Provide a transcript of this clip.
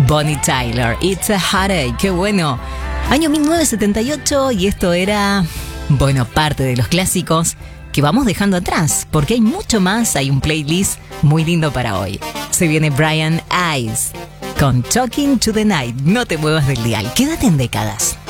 Bonnie Tyler, It's a Heartache. Qué bueno. Año 1978 y esto era, bueno, parte de los clásicos que vamos dejando atrás, porque hay mucho más, hay un playlist muy lindo para hoy. Se viene Brian Ives con Talking to the Night. No te muevas del dial, quédate en décadas.